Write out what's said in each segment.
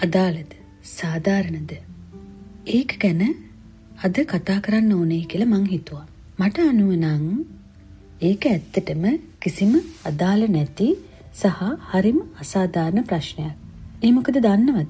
අදාළද සාධාරණද ඒක ගැන අද කතා කරන්න ඕනේ කියලා මං හිතුවා. මට අනුව නම් ඒක ඇත්තටම කිසිම අදාළ නැති සහ හරිම අසාධාරණ ප්‍රශ්නයක්. ඒ මොකද දන්නවද?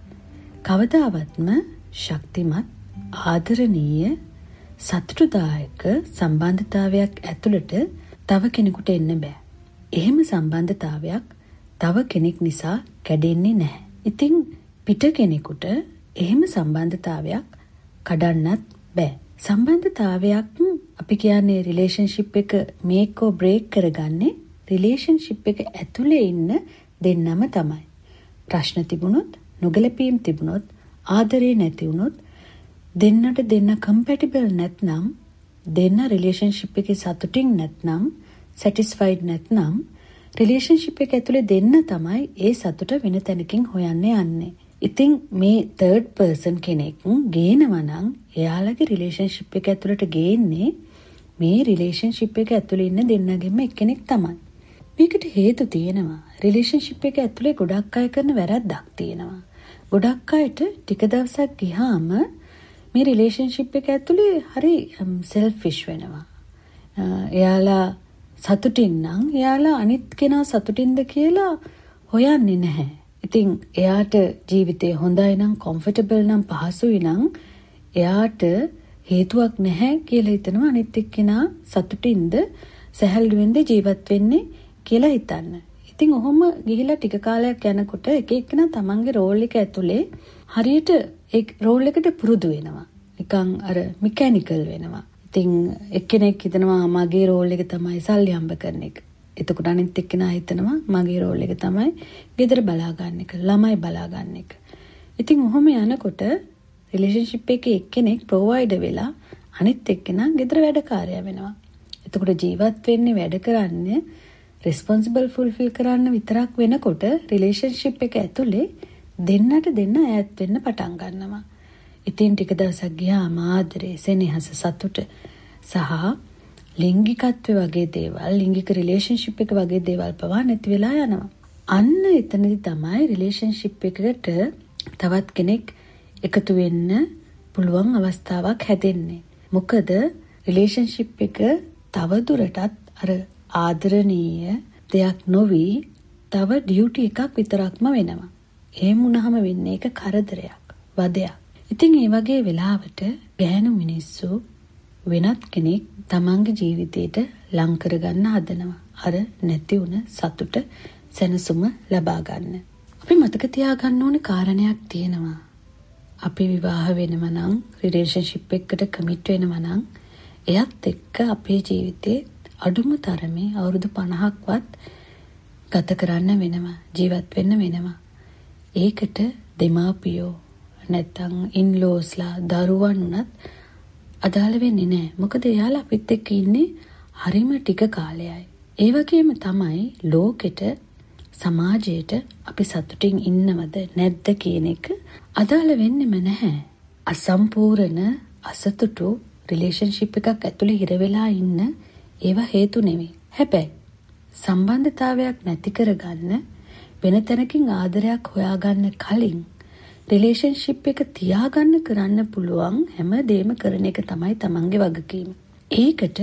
කවදාවත්ම ශක්තිමත් ආදරණීය සතුටුදායක සම්බන්ධතාවයක් ඇතුළට තව කෙනෙකුට එන්න බෑ. එහෙම සම්බන්ධතාවයක් තව කෙනෙක් නිසා කැඩෙන්නේ නැහැ. ඉතින් පිට කෙනෙකුට එහෙම සම්බන්ධතාවයක් කඩන්නත් බෑ. සම්බන්ධතාවයක් අපි කියන්නේ රිලේෂන්ෂිප් එක මේක් ඕ බ්‍රේක් කරගන්නේ රිලේෂන්ෂිප් එක ඇතුලේ ඉන්න දෙන්නම තමයි. ප්‍රශ්න තිබුණොත්, නොගැලපීම් තිබුණොත්, ආදරේ නැති වුණොත්, දෙන්නට දෙන්න කම්පැටිබල් නැත්නම්, දෙන්න රිලේෂන්ෂිප් එකේ සතුටින් නැත්නම්, සැටිස්ෆයිඩ් නැත්නම්, රිලේෂන්ෂිප් එක ඇතුලේ දෙන්න තමයි ඒ සතුට වෙන තැනකින් හොයන්න යන්නේ. ඉතින් මේ තර්ඩ් පර්සන් කෙනෙක් ගේනවා නම් එයාලගේ රිලේෂන්ෂිප් එක ඇතුළට ගේන්නේ මේ රිලේෂන්ෂිප් එක ඇතුළේ ඉන්න දෙන්නගෙම එක්කෙනෙක් තමයි. මේකට හේතු තියෙනවා. රිලේෂන්ෂිප් එක ඇතුලේ ගොඩක් අය කරන වැරද්දක් තියෙනවා. ගොඩක් අයට ටික දවසක් ගියාම මේ රිලේෂන්ෂිප් එක ඇතුලේ හරි සෙල්ෆිෂ් වෙනවා. එයාලා සතුටින් නම් එයාලා අනිත් කෙනා සතුටින්ද කියලා හොයන්නේ නැහැ. ඉතින් එයාට ජීවිතේ හොඳයි නම්, කම්ෆර්ටබල් නම්, පහසුයි නම් එයාට හේතුවක් නැහැ කියලා හිතනවා අනිත් එක්කෙනා සතුටින්ද සැහැල්ලුවෙන්ද ජීවත් වෙන්නේ කියලා හිතන්න. ඉතින් ඔහොම ගිහිලා ටික කාලයක් යනකොට එක එක්කෙනා තමන්ගේ රෝල් එක ඇතුලේ හරියට ඒ රෝල් එකට පුරුදු වෙනවා. නිකන් අර මෙකැනිකල් වෙනවා. ඉතින් එක්කෙනෙක් හිතනවා මගේ රෝල් එක තමයි සල්ලි හම්බ කරන එක. එතකොට අනිත් එක්කෙනා හිතනවා මගේ රෝල් එක තමයි ගෙදර බලා ගන්න එක, ළමයි බලා ගන්න එක. ඉතින් ඔහොම යනකොට රිලේෂන්ෂිප් එකේ එක්කෙනෙක් ප්‍රොවයිඩර් වෙලා අනිත් එක්කෙනා ගෙදර වැඩකාරයා වෙනවා. එතකොට ජීවත් වෙන්නේ, වැඩ කරන්නේ, රෙස්පොන්සිබල් ෆුල්ෆිල් කරන්න විතරක් වෙනකොට රිලේෂන්ෂිප් එක ඇතුලේ දෙන්නට දෙන්න ඈත් වෙන්න පටන් ගන්නවා. ඉතින් ටික දවසක් ගියාම ආදරේ, සෙනෙහස, සතුට සහ ලිංගිකත්ව වගේ දේවල්, ලිංගික රිලේෂන්ෂිප් එක වගේ දේවල් පවා නැති වෙලා යනවා. අන්න එතනදි තමයි රිලේෂන්ෂිප් එකකට තවත් කෙනෙක් එකතු වෙන්න පුළුවන් අවස්ථාවක් හැදෙන්නේ. මොකද රිලේෂන්ෂිප් එක තව දුරටත් අර ආදරණීය දෙයක් නොවි තව ඩියුටි එකක් විතරක්ම වෙනවා. එහෙම වුණාම වෙන්නේ ඒක කරදරයක්, වදයක්. ඉතින් ඒ වගේ වෙලාවට ගැහැණු මිනිස්සු වෙනත් කෙනෙක් තමන්ගේ ජීවිතේට ලං කරගන්න හදනවා. අර නැති වුණ සතුට, සැනසුම ලබා ගන්න. අපි මතක තියාගන්න ඕනේ කාරණයක් තියෙනවා. අපි විවාහ වෙනව නම්, රිලේෂන්ෂිප් එකකට කමිට් වෙනව නම්, එයත් එක්ක අපේ ජීවිතේ අඩුම තරමේ අවුරුදු 50ක්වත් ගත කරන්න වෙනවා, ජීවත් වෙන්න වෙනවා. ඒකට දෙමාපියෝ නැත්තම් ඉන්ලෝස්ලා, දරුවන් උනත් අදාළ වෙන්නේ නැහැ. මොකද එයාලා අපිත් එක්ක ඉන්නේ හරිම ටික කාලයයි. ඒ වගේම තමයි ලෝකෙට, සමාජයට අපි සතුටින් ඉන්නවද නැද්ද කියන එක අදාළ වෙන්නෙම නැහැ. අසම්පූර්ණ, අසතුටු රිලේෂන්ෂිප් එකක් ඇතුලේ හිර වෙලා ඉන්න ඒවා හේතු නෙවෙයි. හැබැයි සම්බන්ධතාවයක් නැති කරගන්න, වෙන තැනකින් ආදරයක් හොයාගන්න කලින් රිලේෂන්ෂිප් එක තියාගන්න කරන්න පුළුවන් හැම දෙයක්ම කරන එක තමයි තමන්ගේ වගකීම. ඒකට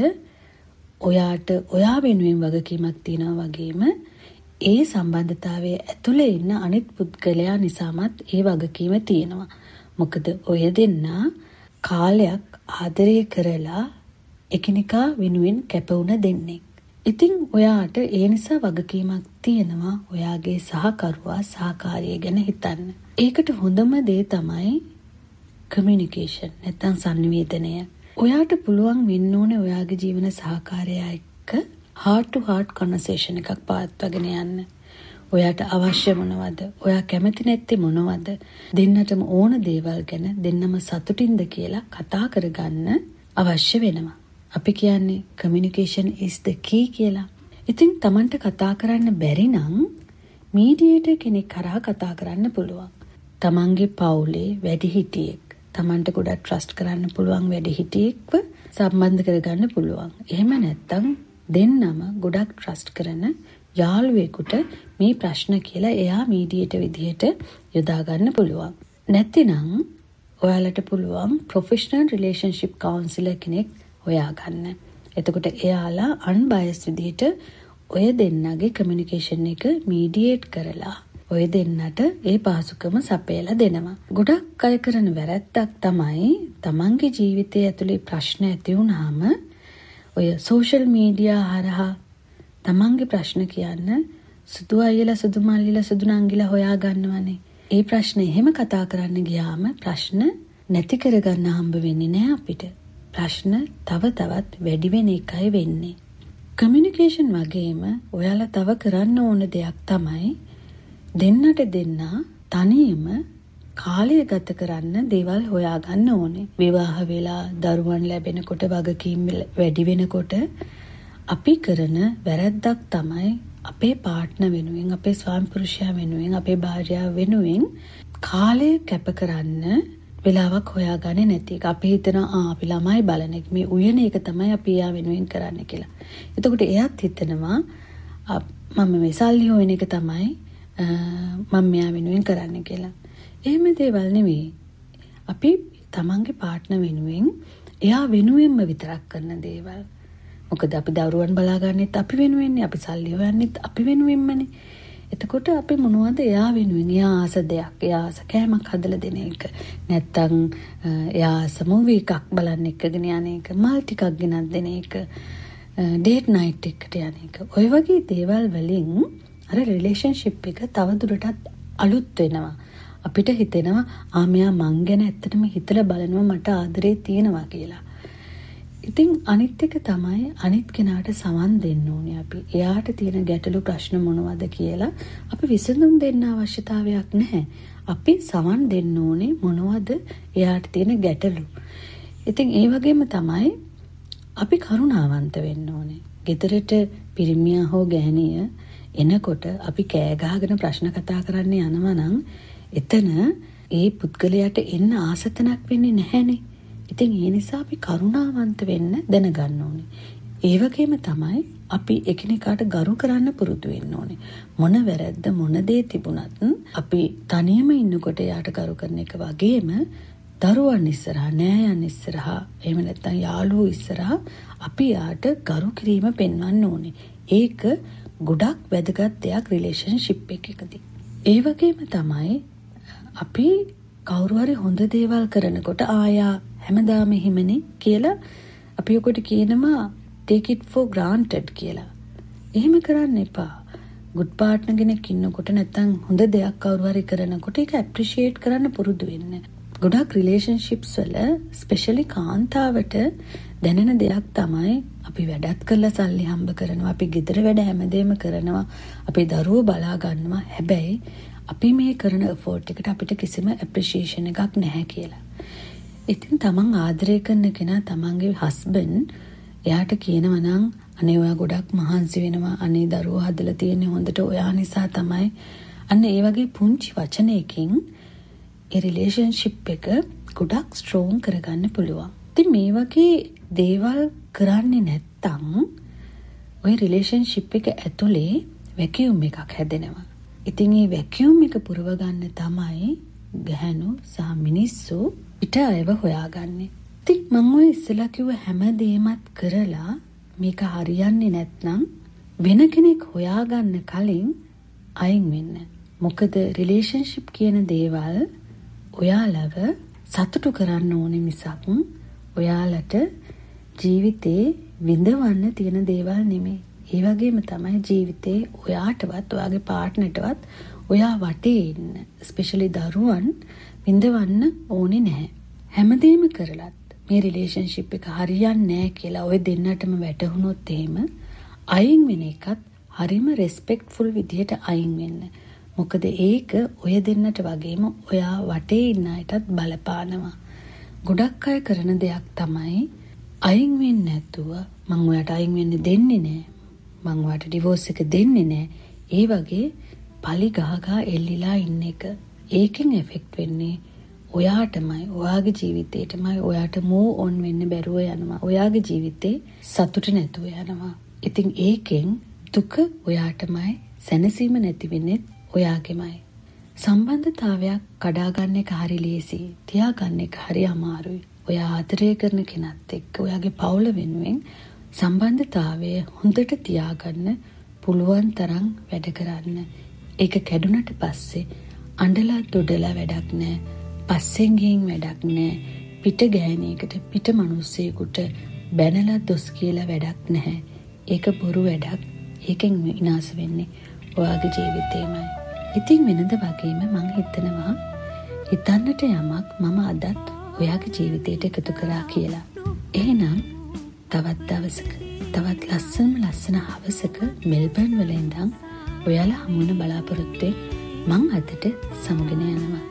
ඔයාට ඔයා වෙනුවෙන් වගකීමක් තියෙනවා වගේම ඒ සම්බන්ධතාවයේ ඇතුලේ ඉන්න අනිත් පුද්ගලයා නිසාමත් ඒ වගකීම තියෙනවා. මොකද ඔය දෙන්නා කාලයක් ආදරය කරලා එකිනෙකා වෙනුවෙන් කැප වුණ දෙන්නෙක්. ඉතින් ඔයාට ඒ නිසා වගකීමක් තියෙනවා ඔයාගේ සහකරුවා, සහකාරිය ගැන හිතන්න. ඒකට හොඳම දේ තමයි කමියුනිකේෂන්, නැත්නම් සංනිවේදනය. ඔයාට පුළුවන් වෙන්න ඕනේ ඔයාගේ ජීවන සහකාරයා එක්ක heart to heart conversation එකක් පවත්වාගෙන යන්න. ඔයාට අවශ්‍ය මොනවද? ඔයා කැමති නැත්තේ මොනවද? දෙන්නටම ඕන දේවල් ගැන දෙන්නම සතුටින්ද කියලා කතා කරගන්න අවශ්‍ය වෙනවා. අපි කියන්නේ communication is the key කියලා. ඉතින් Tamanට කතා කරන්න බැරි නම් මීඩියේටර් කෙනෙක් කරා කතා කරන්න පුළුවන්. Tamanගේ පවුලේ වැඩිහිටියෙක්, Tamanට ගොඩක් ට්‍රස්ට් කරන්න පුළුවන් වැඩිහිටියෙක්ව සම්බන්ධ කරගන්න පුළුවන්. එහෙම නැත්නම් දෙන්නම ගොඩක් ට්‍රස්ට් කරන යාළුවෙකුට මේ ප්‍රශ්න කියලා එයා මීඩියේටර් විදිහට යොදා ගන්න පුළුවන්. නැතිනම් ඔයාලට පුළුවන් ප්‍රොෆෙෂනල් රිලේෂන්ෂිප් කවුන්සිලර් කෙනෙක් හොයාගන්න. එතකොට එයාලා අන්බයස් විදිහට ඔය දෙන්නගේ කමියුනිකේෂන් එක මීඩියේට් කරලා ඔය දෙන්නට ඒ පහසුකම සපයලා දෙනවා. ගොඩක් අය කරන වැරැද්දක් තමයි තමන්ගේ ජීවිතය ඇතුලේ ප්‍රශ්න ඇති වුනහම ඔය සෝෂල් මීඩියා හරහා තමන්ගේ ප්‍රශ්න කියන්න සුදු අයියලා සුදු මල්ලිලා සුදු නංගිලා හොයා ගන්නවනේ. ඒ ප්‍රශ්න එහෙම කතා කරන්න ගියාම ප්‍රශ්න නැති කරගන්න හම්බ වෙන්නේ නැහැ අපිට. ප්‍රශ්න තව තවත් වැඩි වෙන එකයි වෙන්නේ. කමියුනිකේෂන් වගේම ඔයාලා තව කරන්න ඕන දෙයක් තමයි දෙන්නට දෙන්නා තනියම කාලය ගත කරන්න දේවල් හොයාගන්න ඕනේ. විවාහ වෙලා දරුවන් ලැබෙනකොට වගකීම් වැඩි වෙනකොට අපි කරන වැරැද්දක් තමයි අපේ පාර්ට්නර් වෙනුවෙන්, අපේ ස්වාමි පුරුෂයා වෙනුවෙන්, අපේ භාර්යාව වෙනුවෙන් කාලය කැප කරන්න වෙලාවක් හොයාගන්නේ නැති එක. අපි හිතනවා අපි ළමයි බලන එක, මේ උයන එක තමයි අපි යා වෙනුවෙන් කරන්න කියලා. එතකොට එයාත් හිතනවා මම මේ සල්ලි හොයන එක තමයි මම මෙයා වෙනුවෙන් කරන්න කියලා. එහෙම දේවල් නෙවෙයි. අපි තමන්ගේ පාර්ට්නර් වෙනුවෙන් එයා වෙනුවෙන්ම විතරක් කරන දේවල්. මොකද අපි දරුවන් බලාගන්නෙත් අපි වෙනුවෙන්නේ, අපි සල්ලි හොයන්නෙත් අපි වෙනුවෙන්මනේ. එතකොට අපි මොනවද එයා වෙනුවෙන්, එයා ආස දෙයක්, එයා ආස කෑමක් හදලා දෙන එක, නැත්තම් එයා ආස මූවි එකක් බලන්න එක්කගෙන යන එක, මල් ටිකක් ගෙනත් දෙන එක, ඩේට් නයිට් එකට යන එක. ඔය වගේ දේවල් වලින් අර රිලේෂන්ෂිප් එක තවදුරටත් අලුත් වෙනවා. අපිට හිතෙනවා මෙයා මං ගැන ඇත්තටම හිතලා බලනවා, මට ආදරේ තියෙනවා කියලා. ඉතින් අනිත් එක තමයි අනිත් කෙනාට සමන් දෙන්න ඕනේ අපි. එයාට තියෙන ගැටලු ප්‍රශ්න මොනවද කියලා අපි විසඳුම් දෙන්න අවශ්‍යතාවයක් නැහැ. අපි සමන් දෙන්න ඕනේ මොනවද එයාට තියෙන ගැටලු. ඉතින් ඒ වගේම තමයි අපි කරුණාවන්ත වෙන්න ඕනේ. ගෙදරට පිරිමියා හෝ ගැහණිය එනකොට අපි කෑ ගහගෙන ප්‍රශ්න කතා කරන්න යනවා නම් එතන ඒ පුද්ගලයාට එන්න ආසතනක් වෙන්නේ නැහැනේ. ඉතින් ඒ නිසා අපි කරුණාවන්ත වෙන්න දැනගන්න ඕනේ. ඒ වගේම තමයි අපි එකිනෙකාට ගරු කරන්න පුරුදු වෙන්න ඕනේ. මොන වැරද්ද මොන දේ තිබුණත් අපි තනියම ඉන්නකොට යාට ගරු කරන එක වගේම දරුවන් ඉස්සරහා, නෑයන් ඉස්සරහා, එහෙම නැත්නම් යාළුවෝ ඉස්සරහා අපි යාට ගරු කිරීම පෙන්වන්න ඕනේ. ඒක ගොඩක් වැදගත් දෙයක් රිලේෂන්ෂිප් එකකදී. ඒ වගේම තමයි අපි කවුරු හරි හොඳ දේවල් කරනකොට ආයා හැමදාම එහෙමනේ කියලා අපි ඔකට කියනවා take it for granted කියලා. එහෙම කරන්න එපා. good partner කෙනෙක් ඉන්නකොට නැත්නම් හොඳ දෙයක් කවුරු හරි කරනකොට ඒක appreciate කරන්න පුරුදු වෙන්න. ගොඩක් relationships වල especially කාන්තාවට දැනෙන දෙයක් තමයි අපි වැඩත් කරලා සල්ලි හම්බ කරනවා, අපි ගෙදර වැඩ හැමදේම කරනවා, අපේ දරුවෝ බලා ගන්නවා. හැබැයි අපි මේ කරන effort එකට අපිට කිසිම appreciation එකක් නැහැ කියලා. ඉතින් තමන් ආදරය කරන කෙනා තමන්ගේ හස්බන්ඩ් එයාට කියනවා නම් අනේ ඔයා ගොඩක් මහන්සි වෙනවා, අනේ දරුවෝ හදලා තියෙන්නේ හොඳට ඔයා නිසා තමයි, අන්න ඒ වගේ පුංචි වචනයකින් ඒ රිලේෂන්ෂිප් එක ගොඩක් ස්ට්‍රෝං කරගන්න පුළුවන්. ඉතින් මේ වගේ දේවල් කරන්නේ නැත්තම් ওই රිලේෂන්ෂිප් එක ඇතුලේ වැකියුම් එකක් හැදෙනවා. ඉතින් මේ වැකියුම් එක පුරව ගන්න තමයි ගැහණු සහ මිනිස්සු පිට අයව හොයාගන්නේ. ඉතින් මම ඔය ඉස්සලා කිව්ව හැම දෙයක්මත් කරලා මේක හරියන්නේ නැත්නම් වෙන කෙනෙක් හොයාගන්න කලින් අයින් වෙන්න. මොකද රිලේෂන්ෂිප් කියන දේවල් ඔයාලව සතුටු කරන්න ඕනේ මිසක් ඔයාලට ජීවිතේ විඳවන්න තියෙන දේවල් නෙමෙයි. ඒ වගේම තමයි ජීවිතේ ඔයාටවත් ඔයාගේ පාර්ට්නර්ටවත් ඔයා වටේ ඉන්න ස්පෙෂලි දරුවන් විඳවන්න ඕනේ නැහැ. හැමදේම කරලත් මේ රිලේෂන්ෂිප් එක හරියන්නේ නැහැ කියලා ඔය දෙන්නටම වැටහුනොත් එහෙම අයින් වෙන එකත් හරිම රෙස්පෙක්ට්ෆුල් විදිහට අයින් වෙන්න. මොකද ඒක ඔය දෙන්නට වගේම ඔයා වටේ ඉන්න අයටත් බලපානවා. ගොඩක් අය කරන දෙයක් තමයි අයින් වෙන්නේ නැතුව මං ඔයාට අයින් වෙන්න දෙන්නේ නැහැ, මං ඔයාට ඩිවෝස් එක දෙන්නේ නැහැ, ඒ වගේ පලි ගහගා එල්ලිලා ඉන්න එක. ඒකෙන් එෆෙක්ට් වෙන්නේ ඔයාටමයි, ඔයාගේ ජීවිතේටමයි. ඔයාට මූව් ඔන් වෙන්න බැරුව යනවා, ඔයාගේ ජීවිතේ සතුට නැතුව යනවා. ඉතින් ඒකෙන් දුක ඔයාටමයි, සැනසීම නැති වෙන්නේ ඔයාගෙමයි. සම්බන්ධතාවයක් කඩාගන්න එක හරි ලේසි, තියාගන්න එක හරි අමාරුයි. ඔයා ආදරය කරන කෙනත් එක්ක ඔයාගේ පවුල වෙනුවෙන් සම්බන්ධතාවය හොඳට තියාගන්න පුළුවන් තරම් වැඩ කරන්න. ඒක කැඩුනට පස්සේ අඬලා දොඩලා වැඩක් නෑ. පස්සෙන් ගිහින් වැඩක් නෑ. පිට ගෑණියකට පිට මිනිස්සෙකුට බැනලා දොස් කියලා වැඩක් නැහැ. ඒක බොරු වැඩක්. ඒකෙන් විනාශ වෙන්නේ ඔයාගේ ජීවිතේමයි. ඉතින් වෙනද වගේම මං හිතනවා හිතන්නට යමක් මම අදත් ඔයාගේ ජීවිතයට එකතු කරා කියලා. එහෙනම් තවත් දවසක තවත් ලස්සන හවසක මෙල්බර්න් වල ඉඳන් ඔයාලා හමු වෙන බලාපොරොත්තුෙන් මං අදට සමුගෙන යනවා.